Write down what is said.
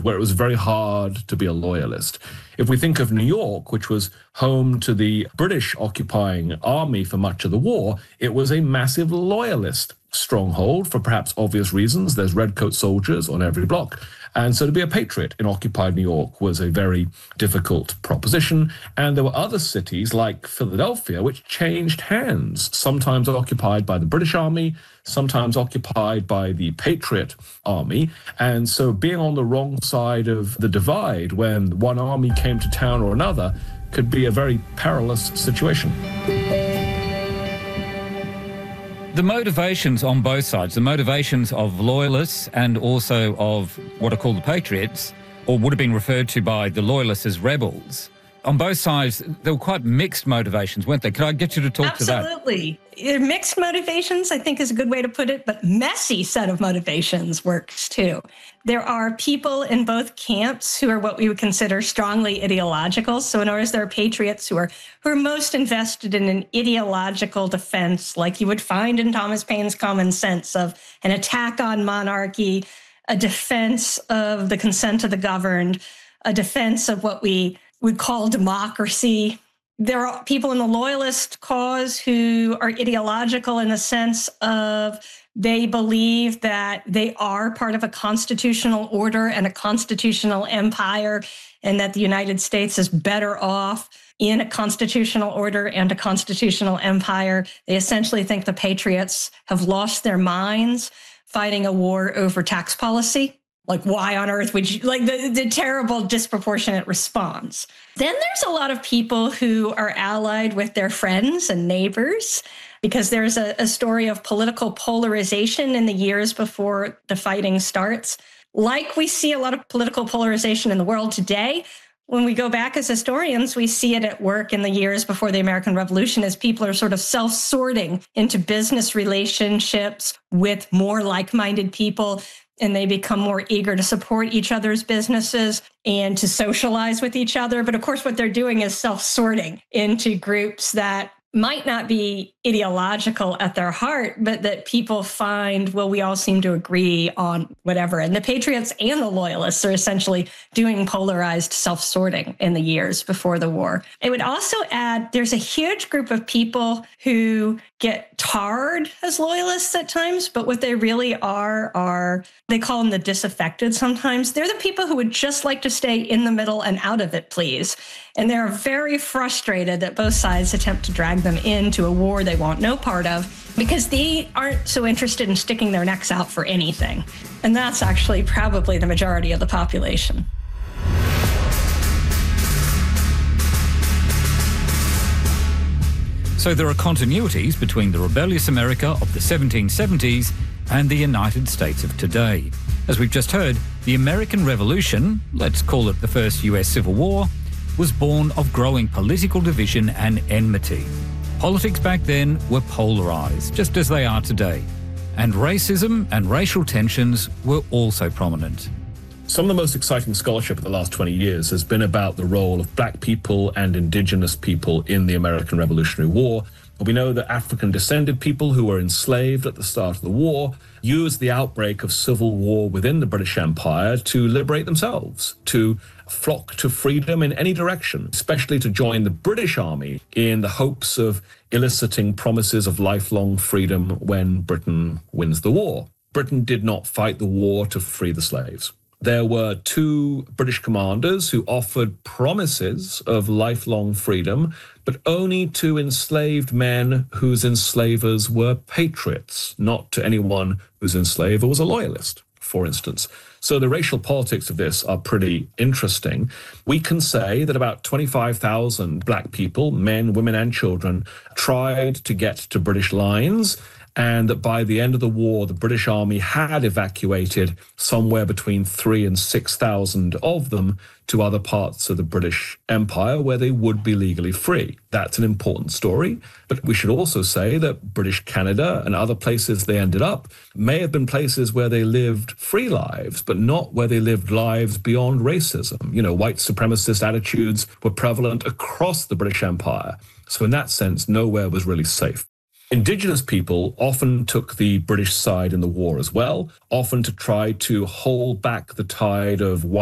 where it was very hard to be a loyalist. If we think of New York, which was home to the British occupying army for much of the war, it was a massive loyalist stronghold for perhaps obvious reasons. There's redcoat soldiers on every block. And so to be a patriot in occupied New York was a very difficult proposition. And there were other cities like Philadelphia which changed hands, sometimes occupied by the British Army, sometimes occupied by the Patriot Army. And so being on the wrong side of the divide when one army came to town or another could be a very perilous situation. The motivations on both sides, the motivations of loyalists and also of what are called the patriots, or would have been referred to by the loyalists as rebels, on both sides, there were quite mixed motivations, weren't there? Could I get you to talk to that? Absolutely. Mixed motivations, I think, is a good way to put it, but messy set of motivations works too. There are people in both camps who are what we would consider strongly ideological. So in other words, there are patriots who are most invested in an ideological defense, like you would find in Thomas Paine's Common Sense, of an attack on monarchy, a defense of the consent of the governed, a defense of what we would call democracy. There are people in the loyalist cause who are ideological in the sense of they believe that they are part of a constitutional order and a constitutional empire, and that the United States is better off in a constitutional order and a constitutional empire. They essentially think the patriots have lost their minds fighting a war over tax policy. Like, why on earth would you, like the terrible disproportionate response. Then there's a lot of people who are allied with their friends and neighbors, because there's a story of political polarization in the years before the fighting starts. Like we see a lot of political polarization in the world today, when we go back as historians, we see it at work in the years before the American Revolution, as people are sort of self-sorting into business relationships with more like-minded people, and they become more eager to support each other's businesses and to socialize with each other. But of course, what they're doing is self-sorting into groups that might not be ideological at their heart, but that people find, well, we all seem to agree on whatever. And the patriots and the loyalists are essentially doing polarized self-sorting in the years before the war. I would also add, there's a huge group of people who get tarred as loyalists at times, but what they really are, they call them the disaffected sometimes. They're the people who would just like to stay in the middle and out of it, please. And they're very frustrated that both sides attempt to drag them into a war they want no part of, because they aren't so interested in sticking their necks out for anything. And that's actually probably the majority of the population. So there are continuities between the rebellious America of the 1770s and the United States of today. As we've just heard, the American Revolution, let's call it the first US Civil War, was born of growing political division and enmity. Politics back then were polarised, just as they are today. And racism and racial tensions were also prominent. Some of the most exciting scholarship of the last 20 years has been about the role of black people and indigenous people in the American Revolutionary War. We know that African-descended people who were enslaved at the start of the war used the outbreak of civil war within the British Empire to liberate themselves, to flock to freedom in any direction, especially to join the British Army in the hopes of eliciting promises of lifelong freedom when Britain wins the war. Britain did not fight the war to free the slaves. There were two British commanders who offered promises of lifelong freedom, but only to enslaved men whose enslavers were patriots, not to anyone whose enslaver was a loyalist, for instance. So the racial politics of this are pretty interesting. We can say that about 25,000 black people, men, women, and children, tried to get to British lines, and that by the end of the war, the British Army had evacuated somewhere between 3,000 and 6,000 of them to other parts of the British Empire where they would be legally free. That's an important story. But we should also say that British Canada and other places they ended up may have been places where they lived free lives, but not where they lived lives beyond racism. You know, white supremacist attitudes were prevalent across the British Empire. So in that sense, nowhere was really safe. Indigenous people often took the British side in the war as well, often to try to hold back the tide of white